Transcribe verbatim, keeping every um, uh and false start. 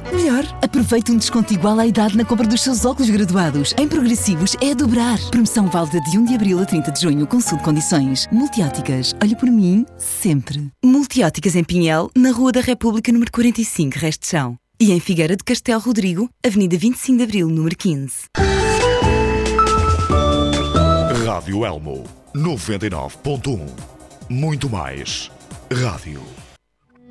Melhor, aproveite um desconto igual à idade na compra dos seus óculos graduados. Em progressivos é a dobrar. Promoção válida de um de abril a trinta de junho. Consulte condições. Multióticas. Olhe por mim, sempre. Multióticas em Pinhel, na Rua da República, número quarenta e cinco, Resto de Chão. E em Figueira de Castelo Rodrigo, Avenida vinte e cinco de abril, número quinze. Rádio Elmo, noventa e nove ponto um. Muito mais rádio.